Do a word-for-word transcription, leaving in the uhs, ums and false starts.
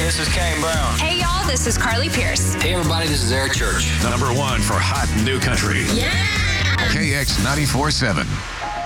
this is Kane Brown. Hey, y'all, this is Carly Pierce. Hey, everybody, this is Eric Church. Number one for hot new country. Yeah! K X ninety-four point seven.